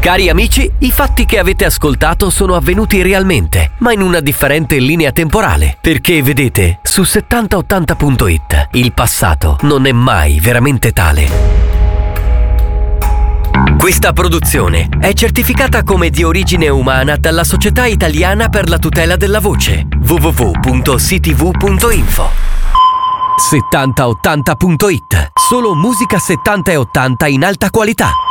Cari amici, i fatti che avete ascoltato sono avvenuti realmente, ma in una differente linea temporale. Perché vedete, su 7080.it il passato non è mai veramente tale. Questa produzione è certificata come di origine umana dalla Società Italiana per la Tutela della Voce, www.ctv.info. 7080.it, solo musica 70 e 80 in alta qualità.